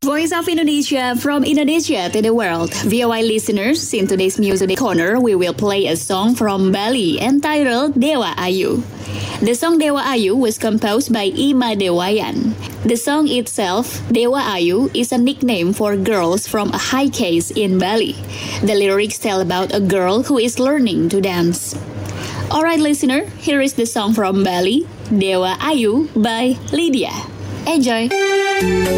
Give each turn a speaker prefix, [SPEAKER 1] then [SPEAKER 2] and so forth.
[SPEAKER 1] Voice of Indonesia from Indonesia to the world. VOI listeners, in today's Music Corner, we will play a song from Bali entitled Dewa Ayu. The song Dewa Ayu was composed by Ima Dewayan. The song itself, Dewa Ayu, is a nickname for girls from a high caste in Bali. The lyrics tell about a girl who is learning to dance. Alright listener, here is the song from Bali, Dewa Ayu by Lydia. Enjoy!